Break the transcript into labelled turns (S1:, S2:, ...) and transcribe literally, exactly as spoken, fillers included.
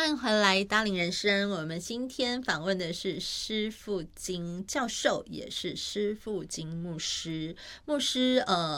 S1: 欢迎回来搭领人生，我们今天访问的是施富金教授，也是施富金牧师。牧师呃